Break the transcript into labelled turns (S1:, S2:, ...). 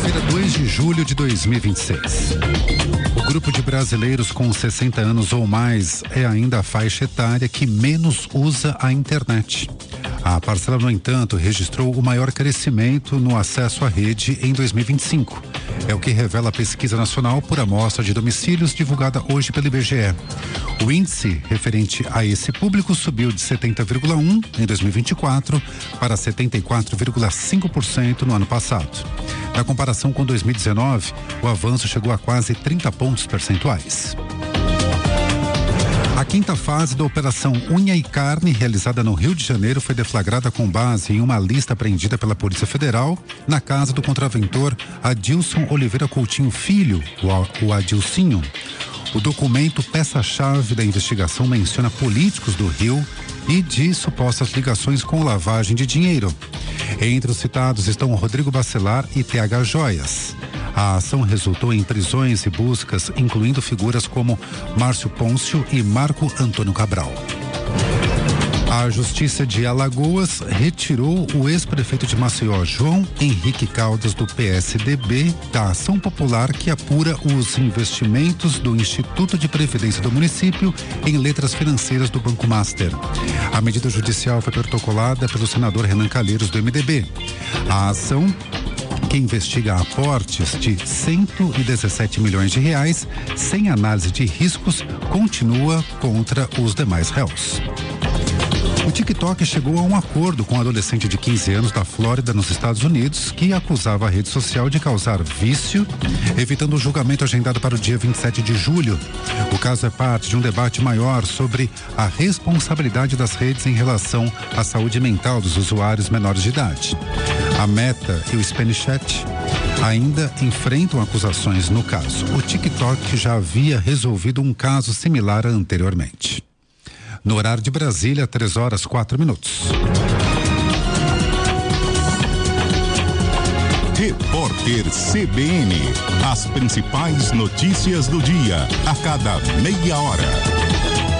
S1: Quarta-feira, 2 de julho de 2026. O grupo de brasileiros com 60 anos ou mais é ainda a faixa etária que menos usa a internet. A parcela, no entanto, registrou o maior crescimento no acesso à rede em 2025. É o que revela a pesquisa nacional por amostra de domicílios divulgada hoje pelo IBGE. O índice referente a esse público subiu de 70,1% em 2024 para 74,5% no ano passado. Na comparação com 2019, o avanço chegou a quase 30 pontos percentuais. A quinta fase da Operação Unha e Carne, realizada no Rio de Janeiro, foi deflagrada com base em uma lista apreendida pela Polícia Federal na casa do contraventor Adilson Oliveira Coutinho Filho, o Adilcinho. O documento, peça-chave da investigação, menciona políticos do Rio e de supostas ligações com lavagem de dinheiro. Entre os citados estão Rodrigo Bacelar e TH Joias. A ação resultou em prisões e buscas, incluindo figuras como Márcio Pôncio e Marco Antônio Cabral. A Justiça de Alagoas retirou o ex-prefeito de Maceió, João Henrique Caldas, do PSDB, da ação popular que apura os investimentos do Instituto de Previdência do município em letras financeiras do Banco Master. A medida judicial foi protocolada pelo senador Renan Calheiros, do MDB. A ação, que investiga aportes de 117 milhões de reais, sem análise de riscos, continua contra os demais réus. O TikTok chegou a um acordo com um adolescente de 15 anos da Flórida, nos Estados Unidos, que acusava a rede social de causar vício, evitando o julgamento agendado para o dia 27 de julho. O caso é parte de um debate maior sobre a responsabilidade das redes em relação à saúde mental dos usuários menores de idade. A Meta e o Snapchat ainda enfrentam acusações no caso. O TikTok já havia resolvido um caso similar anteriormente. No horário de Brasília, 3h04.
S2: Repórter CBN. As principais notícias do dia, a cada meia hora.